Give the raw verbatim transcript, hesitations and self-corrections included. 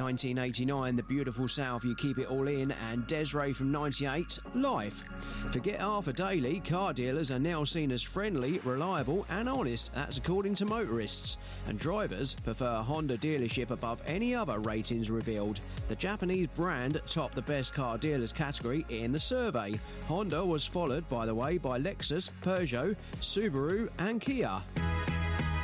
nineteen eighty-nine, The Beautiful South, You Keep It All In, and Desiree from ninety-eight, Life. Forget Arthur Daly, car dealers are now seen as friendly, reliable and honest, that's according to motorists, and drivers prefer a Honda dealership above any other ratings revealed. The Japanese brand topped the best car dealers category in the survey. Honda was followed, by the way, by Lexus, Peugeot, Subaru and Kia.